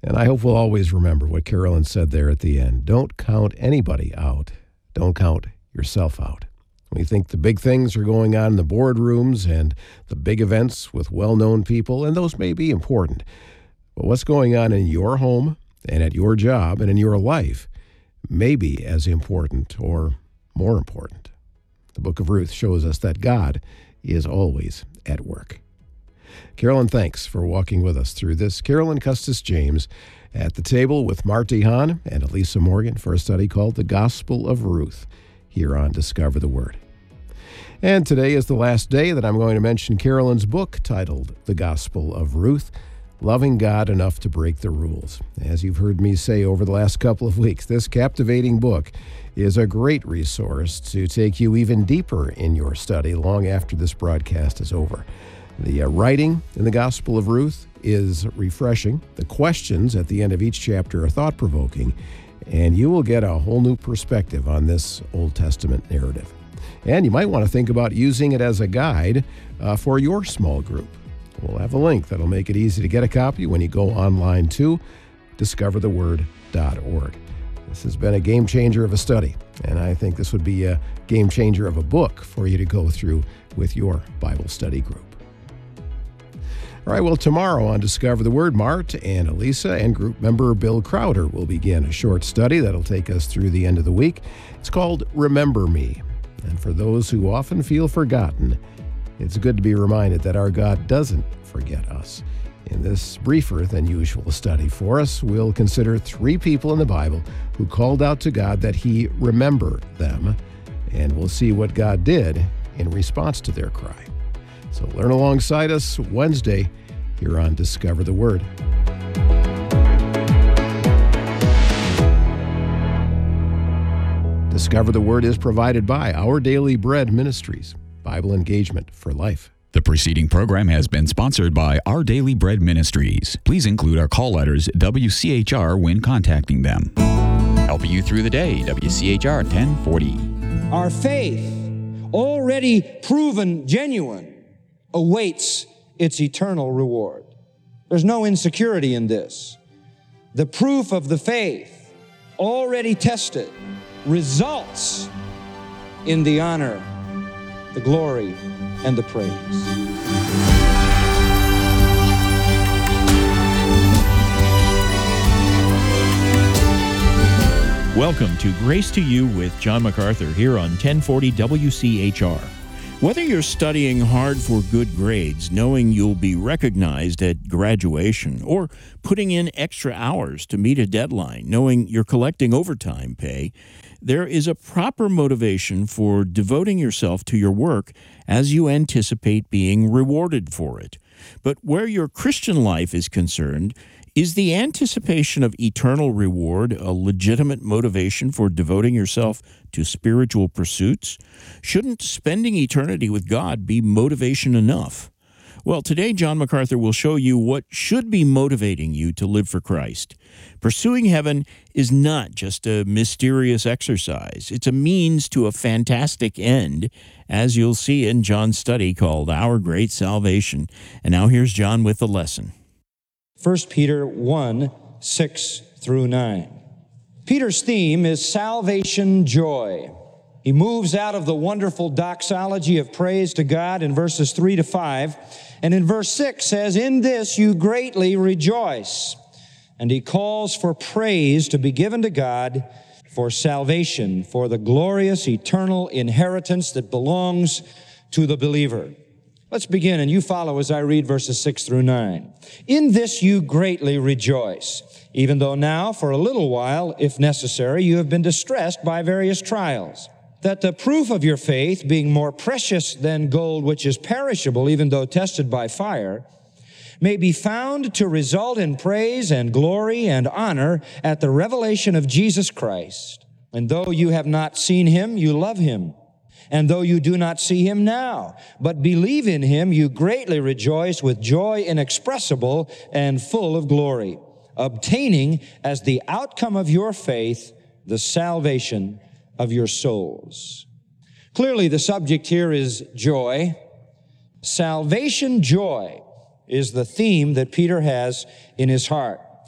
And I hope we'll always remember what Carolyn said there at the end. Don't count anybody out. Don't count yourself out. We think the big things are going on in the boardrooms and the big events with well-known people, and those may be important. But what's going on in your home and at your job and in your life may be as important or more important. The book of Ruth shows us that God is always at work. Carolyn, thanks for walking with us through this. Carolyn Custis James at the table with Marty Hahn and Elisa Morgan for a study called The Gospel of Ruth here on Discover the Word. And today is the last day that I'm going to mention Carolyn's book titled The Gospel of Ruth, Loving God Enough to Break the Rules. As you've heard me say over the last couple of weeks, this captivating book is a great resource to take you even deeper in your study long after this broadcast is over. The writing in the Gospel of Ruth is refreshing. The questions at the end of each chapter are thought-provoking, and you will get a whole new perspective on this Old Testament narrative. And you might want to think about using it as a guide for your small group. We'll have a link that'll make it easy to get a copy when you go online to discovertheword.org. This has been a game changer of a study, and I think this would be a game changer of a book for you to go through with your Bible study group. All right, well, tomorrow on Discover the Word, Mart and Elisa and group member Bill Crowder will begin a short study that'll take us through the end of the week. It's called Remember Me. And for those who often feel forgotten, it's good to be reminded that our God doesn't forget us. In this briefer than usual study for us, we'll consider 3 people in the Bible who called out to God that He remember them, and we'll see what God did in response to their cry. So learn alongside us Wednesday here on Discover the Word. Discover the Word is provided by Our Daily Bread Ministries, Bible engagement for life. The preceding program has been sponsored by Our Daily Bread Ministries. Please include our call letters WCHR when contacting them. Helping you through the day, WCHR 1040. Our faith, already proven genuine, awaits its eternal reward. There's no insecurity in this. The proof of the faith, already tested, results in the honor, the glory, and the praise. Welcome to Grace to You with John MacArthur here on 1040 WCHR. Whether you're studying hard for good grades, knowing you'll be recognized at graduation, or putting in extra hours to meet a deadline, knowing you're collecting overtime pay, there is a proper motivation for devoting yourself to your work as you anticipate being rewarded for it. But where your Christian life is concerned, is the anticipation of eternal reward a legitimate motivation for devoting yourself to spiritual pursuits? Shouldn't spending eternity with God be motivation enough? Well, today John MacArthur will show you what should be motivating you to live for Christ. Pursuing heaven is not just a mysterious exercise. It's a means to a fantastic end, as you'll see in John's study called Our Great Salvation. And now here's John with the lesson. 1 Peter 1, 6 through 9. Peter's theme is salvation joy. He moves out of the wonderful doxology of praise to God in verses 3 to 5, and in verse 6 says, "In this you greatly rejoice." And he calls for praise to be given to God for salvation, for the glorious eternal inheritance that belongs to the believer. Let's begin, and you follow as I read verses 6 through 9. "In this you greatly rejoice, even though now, for a little while, if necessary, you have been distressed by various trials, that the proof of your faith, being more precious than gold which is perishable, even though tested by fire, may be found to result in praise and glory and honor at the revelation of Jesus Christ. And though you have not seen him, you love him. And though you do not see him now, but believe in him, you greatly rejoice with joy inexpressible and full of glory, obtaining as the outcome of your faith the salvation of your souls." Clearly, the subject here is joy. Salvation joy is the theme that Peter has in his heart.